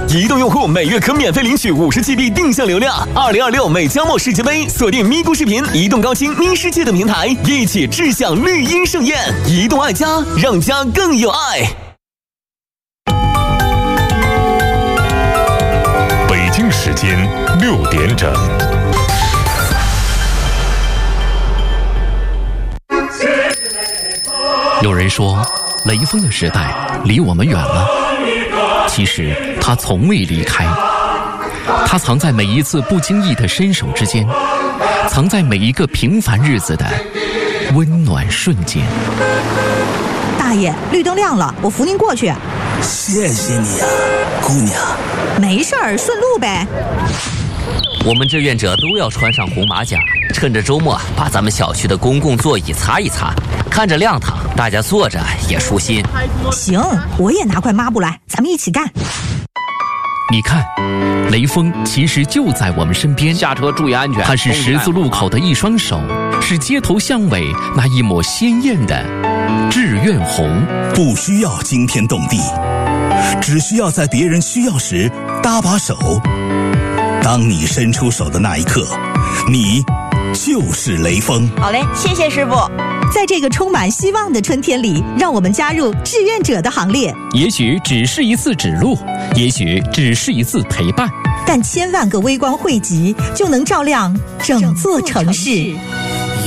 移动用户每月可免费领取50GB 定向流量。2026美加墨世界杯，锁定咪咕视频、移动高清咪世界等平台，一起志向绿茵盛宴。移动爱家，让家更有爱。 北京时间6点整。 有人说，雷锋的时代离我们远了，其实他从未离开，他藏在每一次不经意的伸手之间，藏在每一个平凡日子的温暖瞬间。 大爷，绿灯亮了，我扶您过去。 谢谢你啊，姑娘。 没事儿，顺路呗。 我们志愿者都要穿上红马甲，趁着周末把咱们小区的公共座椅擦一擦，看着亮堂，大家坐着也舒心。 行，我也拿块抹布来，咱们一起干。 你看，雷锋其实就在我们身边， 下车注意安全。 他是十字路口的一双手，是街头巷尾那一抹鲜艳的志愿红。 不需要惊天动地，只需要在别人需要时搭把手。当你伸出手的那一刻，你就是雷锋。 好嘞，谢谢师傅。 在这个充满希望的春天里，让我们加入志愿者的行列。 也许只是一次指路，也许只是一次陪伴， 但千万个微光汇集，就能照亮整座城市。